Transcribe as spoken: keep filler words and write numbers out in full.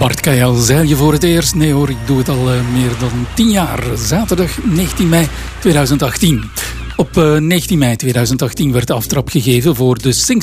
Bart Kael, zeil je voor het eerst? Nee hoor, ik doe het al uh, meer dan tien jaar. Zaterdag negentien mei tweeduizend achttien. Op uh, negentien mei tweeduizend achttien werd de aftrap gegeven voor de Sing